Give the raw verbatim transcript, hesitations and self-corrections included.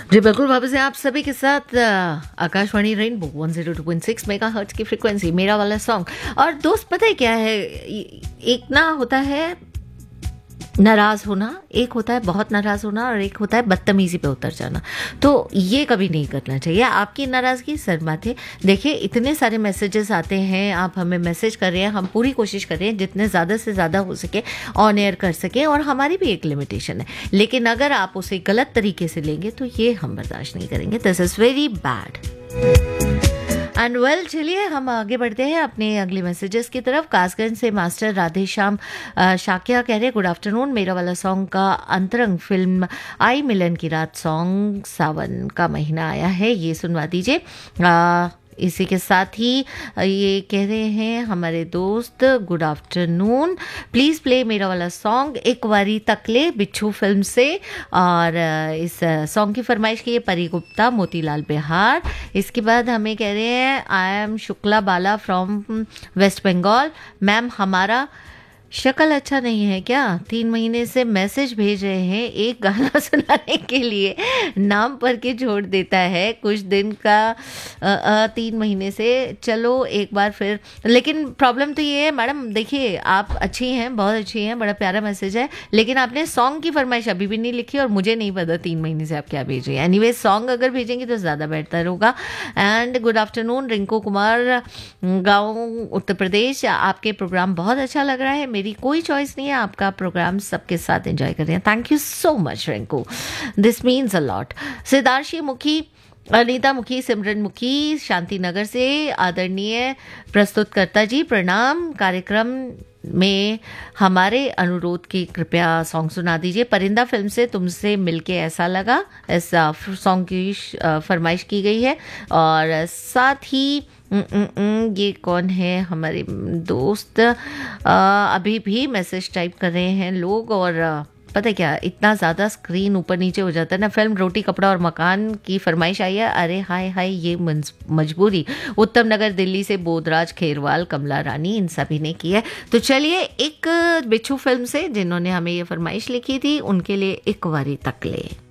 जी बिल्कुल, वापस हैं आप सभी के साथ अ, Akashvani rainbow one zero two point six megahertz की फ्रीक्वेंसी, मेरा वाला सॉन्ग। और दोस्त पता है क्या है, ए- एक ना होता है नाराज होना, एक होता है बहुत नाराज होना, और एक होता है बदतमीजी पे उतर जाना। तो ये कभी नहीं करना चाहिए। आपकी नाराजगी सर माथे। देखिए, इतने सारे मैसेजेस आते हैं, आप हमें मैसेज कर रहे हैं, हम पूरी कोशिश कर रहे हैं जितने ज़्यादा से ज़्यादा हो सके ऑन एयर कर सके, और हमारी भी एक लिमिटेशन है। लेकिन अगर आप उसे गलत तरीके से लेंगे तो ये हम बर्दाश्त नहीं करेंगे। This is very bad. And well, चलिए हम आगे बढ़ते हैं अपने अगले मैसेजेस की तरफ। कासगंज से मास्टर राधेश्याम अ, शाक्या कह रहे गुड आफ्टरनून, मेरा वाला सॉन्ग का अंतरंग फिल्म आई मिलन की रात सॉन्ग सावन का महीना आया है, ये सुनवा दीजिए। अ, इसी के साथ ही अ, ये कह रहे हैं हमारे दोस्त गुड आफ्टरनून, प्लीज़ प्ले मेरा वाला सॉन्ग एक वारी तकले बिच्छू फिल्म से। और अ, इस सॉन्ग की फरमाइश की है परी गुप्ता, मोतीलाल बिहार। इसके बाद हमें कह रहे हैं I am Shukla Bala from waste Bengal, ma'am हमारा शक्ल अच्छा नहीं है क्या? तीन महीने से मैसेज भेज रहे हैं एक गाना सुनाने के लिए, नाम पर के छोड़ देता है कुछ दिन का। अ, अ, तीन महीने से, चलो एक बार फिर। लेकिन प्रॉब्लम तो ये है मैडम, देखिए आप अच्छी हैं, बहुत अच्छी हैं, बड़ा प्यारा मैसेज है, लेकिन आपने सॉन्ग की फरमाइश अभी भी नहीं लिखी और मुझे नहीं पता तीन महीने से आप क्या भेज रही हैं। एनीवे, सॉन्ग अगर भेजेंगे तो ज़्यादा बेहतर होगा। And good afternoon Rinku Kumar, गाँव उत्तर प्रदेश, आपके प्रोग्राम बहुत अच्छा लग रहा है, मेरी कोई चॉइस नहीं है, आपका प्रोग्राम सबके साथ एंजॉय कर रहे हैं। Thank you so much Rinku, this means a lot. सिद्धार्शी मुखी, अनीता मुखी, सिमरन मुखी, शांति नगर से आदरणीय प्रस्तुतकर्ता जी प्रणाम, कार्यक्रम में हमारे अनुरोध की कृपया सॉन्ग सुना दीजिए। परिंदा फिल्म से तुमसे मिलके ऐसा लगा, ऐसा सॉन्ग की अ, फरमाइश की गई है। और साथ ही उम, उम, उम, ये कौन है हमारे दोस्त, अ, अभी भी मैसेज टाइप कर रहे हैं लोग। और अ, पता है क्या, इतना ज़्यादा स्क्रीन ऊपर नीचे हो जाता है ना। फिल्म रोटी कपड़ा और मकान की फरमाइश आई है, अरे हाय हाय ये मंज- मजबूरी। उत्तम नगर दिल्ली से बोधराज खेरवाल, कमला रानी, इन सभी ने की है। तो चलिए, एक बिच्छू फिल्म से जिन्होंने हमें ये फरमाइश लिखी थी, उनके लिए एक वारी तकले।